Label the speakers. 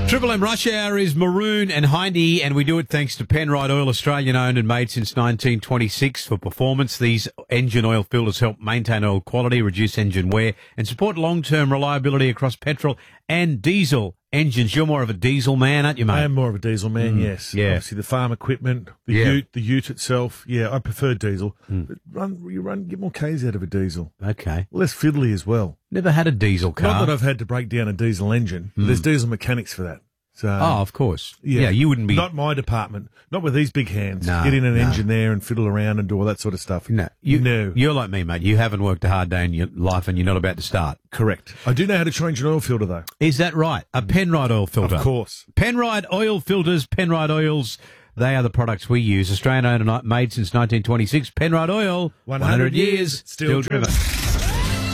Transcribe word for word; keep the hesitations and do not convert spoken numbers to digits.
Speaker 1: Triple M Rush Hour is Maroon and Hindy, and we do it thanks to Penrite Oil, Australian-owned and made since nineteen twenty-six for performance. These engine oil filters help maintain oil quality, reduce engine wear, and support long-term reliability across petrol and diesel engines. You're more of a diesel man, aren't you, mate?
Speaker 2: I am more of a diesel man,
Speaker 1: Mm,
Speaker 2: yes.
Speaker 1: yeah.
Speaker 2: Obviously, the farm equipment, the
Speaker 1: Yeah.
Speaker 2: ute, the ute itself. Yeah, I prefer diesel.
Speaker 1: Mm.
Speaker 2: But run, you run, get more K's out of a diesel.
Speaker 1: Okay.
Speaker 2: Less fiddly as well.
Speaker 1: Never had a diesel car.
Speaker 2: Not that I've had to break down a diesel engine. But
Speaker 1: Mm.
Speaker 2: There's diesel mechanics for that. So,
Speaker 1: Oh, of course. Yeah, you wouldn't be...
Speaker 2: Not my department. Not with these big hands.
Speaker 1: No,
Speaker 2: Get in an
Speaker 1: no.
Speaker 2: engine there and fiddle around and do all that sort of stuff.
Speaker 1: No, you,
Speaker 2: No.
Speaker 1: You're like me, mate. You haven't worked a hard day in your life and you're not about to start.
Speaker 2: Correct. I do know how to change an oil filter, though.
Speaker 1: Is that right? A Penrite oil filter?
Speaker 2: Of course.
Speaker 1: Penrite oil filters, Penrite oils, they are the products we use. Australian owned and made since nineteen twenty-six. Penrite oil,
Speaker 2: one hundred
Speaker 1: years,
Speaker 2: still driven.